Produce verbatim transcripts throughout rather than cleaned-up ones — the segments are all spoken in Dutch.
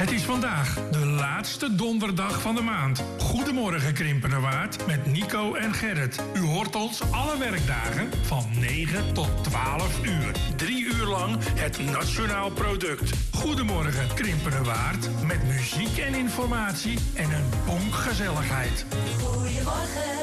Het is vandaag de laatste donderdag van de maand. Goedemorgen Krimpenerwaard met Nico en Gerrit. U hoort ons alle werkdagen van negen tot twaalf uur. Drie uur lang het nationaal product. Goedemorgen Krimpenerwaard met muziek en informatie en een bonk gezelligheid. Goedemorgen.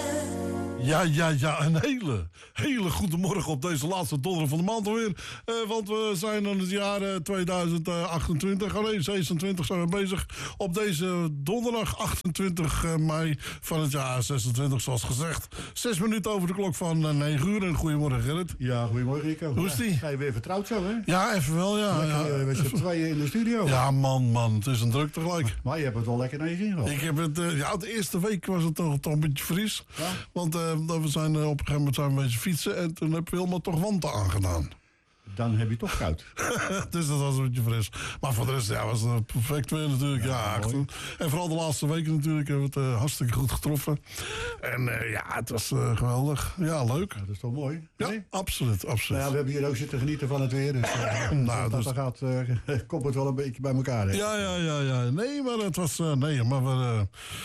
Ja, ja, ja, een hele, hele goede morgen op deze laatste donderdag van de maand alweer. Uh, want we zijn in het jaar uh, tweeduizend achtentwintig, oh nee, zesentwintig zijn we bezig. Op deze donderdag achtentwintig mei van het jaar zesentwintig, zoals gezegd. Zes minuten over de klok van uh, negen uur. En goedemorgen Gerrit. Ja, goedemorgen Rico. Hoe is die? Ga je weer vertrouwd zo, hè? Ja, even wel, ja. Lekker, ja. met z'n tweeën in de studio. Ja, man, man, het is een druk tegelijk. Maar je hebt het wel lekker naar je zin gehad. Ik heb het, uh, ja, de eerste week was het toch, toch een beetje fris. Ja? Want uh, we zijn uh, op een gegeven moment zijn we een beetje fietsen en toen heb Wilma toch wanten aangedaan. Dan heb je toch koud. Dus dat was een beetje fris. Maar voor de rest ja, was het perfect weer natuurlijk. Ja, ja achter. En vooral de laatste weken natuurlijk hebben we het uh, hartstikke goed getroffen. En uh, ja, het was uh, geweldig. Ja, leuk. Ja, dat is toch mooi? Ja, nee? absoluut, absoluut. Nou ja, we hebben hier ook zitten genieten van het weer. Dus uh, nou, dat dus... gaat, uh, komt het wel een beetje bij elkaar. Hè? Ja, ja, ja, ja. Nee, maar het was... Uh, nee, maar we... Uh,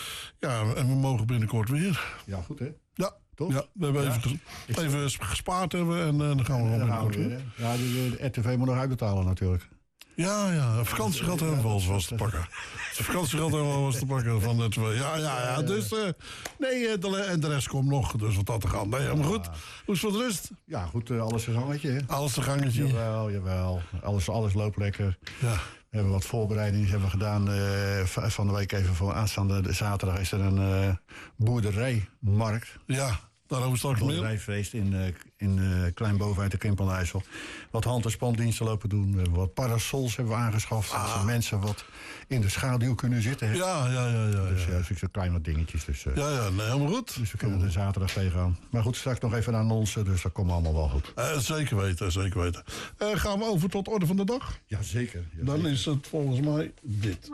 ja, en we mogen binnenkort weer. Ja, goed hè? Ja. Toch? Ja, we hebben ja. even, ges- even gespaard hebben en uh, dan gaan we gewoon binnenkort weer. Ja, de, de R T V moet nog uitbetalen natuurlijk. Ja, ja, vakantiegeld hebben we wel eens was te pakken. De vakantiegeld hebben we wel eens te pakken van de twee. Ja, ja, ja. Dus, uh, nee, de, en de rest komt nog. Dus wat dat te gaan. Nee, helemaal goed. Hoe is het voor de rest? Ja, goed, uh, alles een gangetje. Hè? Alles een gangetje. Jawel, jawel. Alles, alles loopt lekker. Ja. We hebben wat voorbereidingen hebben we gedaan. Uh, van de week even voor aanstaande zaterdag is er een uh, boerderijmarkt. Ja. Daarover straks meer. Boerderijfeest in, uh, in uh, Klein-Boven uit de Krimpen aan IJssel. Wat hand- en spandiensten lopen doen. We hebben wat parasols hebben we aangeschaft. Ah. Dat mensen wat in de schaduw kunnen zitten. Hè? Ja, ja, ja. ja, dus ja. ja, zo'n kleine dingetjes. Dus, uh, ja, ja, nee, helemaal goed. Dus we kunnen er zaterdag tegenaan. Maar goed, straks nog even aan ons. Dus dat komt allemaal wel goed. Uh, zeker weten, zeker weten. Uh, gaan we over tot orde van de dag? Ja, zeker. Ja, Dan zeker. is het volgens mij dit.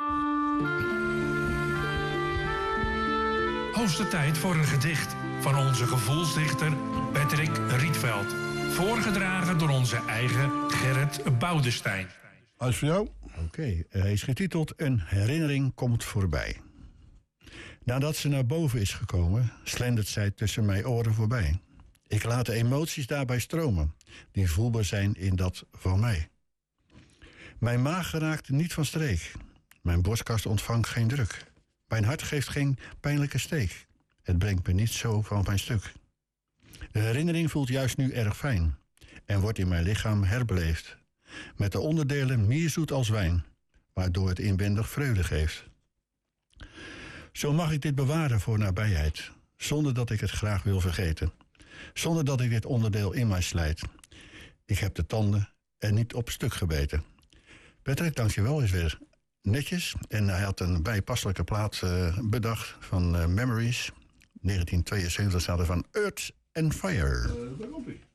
Hoogste tijd voor een gedicht van onze gevoelsdichter Patrick Rietveld. Voorgedragen door onze eigen Gerrit Boudestein. Hij is voor jou. Oké, okay. Hij is getiteld Een herinnering komt voorbij. Nadat ze naar boven is gekomen, slendert zij tussen mijn oren voorbij. Ik laat de emoties daarbij stromen, die voelbaar zijn in dat van mij. Mijn maag geraakt niet van streek. Mijn borstkast ontvangt geen druk. Mijn hart geeft geen pijnlijke steek. Het brengt me niet zo van mijn stuk. De herinnering voelt juist nu erg fijn en wordt in mijn lichaam herbeleefd. Met de onderdelen meer zoet als wijn, waardoor het inwendig vreugde geeft. Zo mag ik dit bewaren voor nabijheid, zonder dat ik het graag wil vergeten. Zonder dat ik dit onderdeel in mij slijt. Ik heb de tanden er niet op stuk gebeten. Patrick, dank je wel eens weer. Netjes. En hij had een bijpasselijke plaat uh, bedacht van uh, Memories. negentien tweeënzeventig staat er van Earth and Fire. Uh, daar komt ie.